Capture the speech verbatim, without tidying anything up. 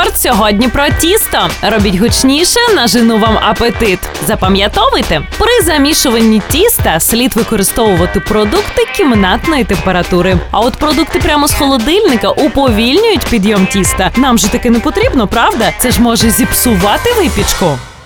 Спорт сьогодні про тісто. Робіть гучніше, нажину вам апетит. Запам'ятовуйте, при замішуванні тіста слід використовувати продукти кімнатної температури. А от продукти прямо з холодильника уповільнюють підйом тіста. Нам же таки не потрібно, правда? Це ж може зіпсувати випічку.